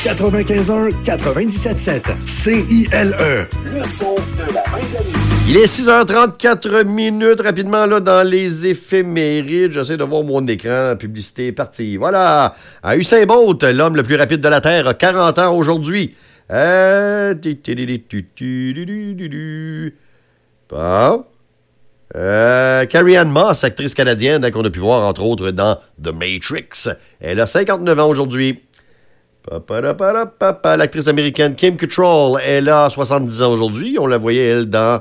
95.1, 97.7. CILE. Le son de la fin d'année. Il est 6h34 minutes, rapidement là dans les éphémérides. J'essaie de voir mon écran, la publicité est partie. Voilà, à Usain Bolt, l'homme le plus rapide de la Terre, a 40 ans aujourd'hui. Bon. Carrie-Anne Moss, actrice canadienne qu'on a pu voir entre autres dans The Matrix. Elle a 59 ans aujourd'hui. L'actrice américaine Kim Cattrall, elle a 70 ans aujourd'hui. On la voyait, elle, dans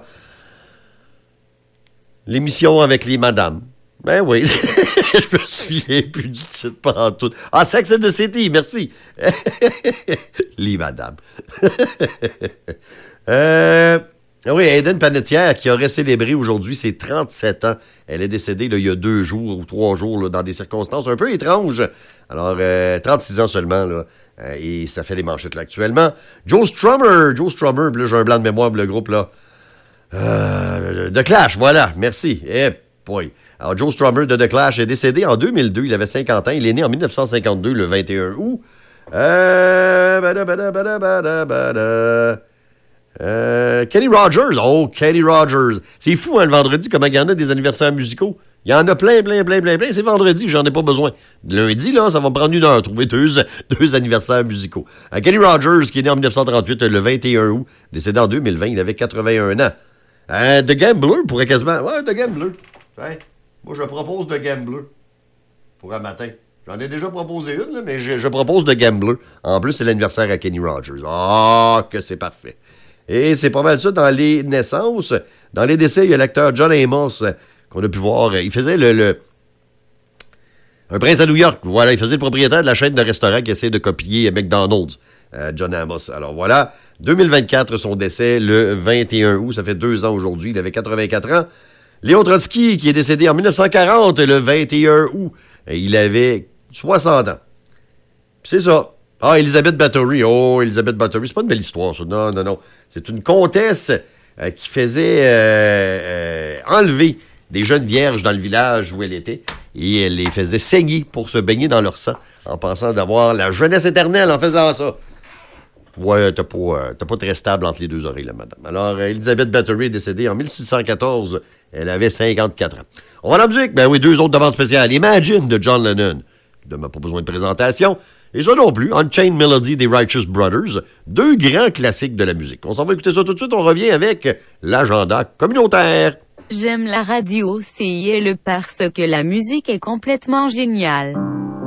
l'émission avec les madames. Ben oui, je me souviens plus du titre pendant tout. Ah, Sex and the City, merci. Les madames. Oui, Hayden Panettiere, qui aurait célébré aujourd'hui ses 37 ans. Elle est décédée là, il y a 2 jours ou 3 jours là, dans des circonstances un peu étranges. Alors, 36 ans seulement, là. Et ça fait les manchettes là actuellement. Joe Strummer, là, j'ai un blanc de mémoire, le groupe, là. The Clash, voilà, merci. Eh, boy. Alors, Joe Strummer de The Clash est décédé en 2002. Il avait 50 ans. Il est né en 1952, le 21 août. Kenny Rogers. Oh, Kenny Rogers. C'est fou, hein, le vendredi, comment il y en a des anniversaires musicaux. Il y en a plein. C'est vendredi, j'en ai pas besoin. Lundi, là, ça va me prendre 1 heure, trouver deux anniversaires musicaux. Kenny Rogers, qui est né en 1938, le 21 août, décédé en 2020, il avait 81 ans. The Gambler pourrait quasiment... Ouais, The Gambler. Ouais. Moi, je propose The Gambler pour un matin. J'en ai déjà proposé une, là, mais je propose The Gambler. En plus, c'est l'anniversaire à Kenny Rogers. Ah, que c'est parfait. Et c'est pas mal ça dans les naissances. Dans les décès, il y a l'acteur John Amos qu'on a pu voir. Il faisait un prince à New York. Voilà, il faisait le propriétaire de la chaîne de restaurants qui essaie de copier McDonald's. John Amos. Alors voilà, 2024, son décès, le 21 août. Ça fait 2 ans aujourd'hui. Il avait 84 ans. Léon Trotsky, qui est décédé en 1940, le 21 août. Il avait 60 ans. Puis c'est ça. Ah, Elizabeth Bathory. Oh, Elizabeth Bathory. C'est pas une belle histoire, ça. Non. C'est une comtesse qui faisait enlever des jeunes vierges dans le village où elle était. Et elle les faisait saigner pour se baigner dans leur sang en pensant d'avoir la jeunesse éternelle en faisant ça. Ouais, t'as pas très stable entre les 2 oreilles, là, madame. Alors, Elizabeth Bathory est décédée en 1614. Elle avait 54 ans. On va à la musique. Ben oui, 2 autres demandes spéciales. Imagine de John Lennon. Il n'a pas besoin de présentation. Et ça non plus, Unchained Melody des Righteous Brothers, 2 grands classiques de la musique. On s'en va écouter ça tout de suite, on revient avec l'agenda communautaire. J'aime la radio, CILE parce que la musique est complètement géniale.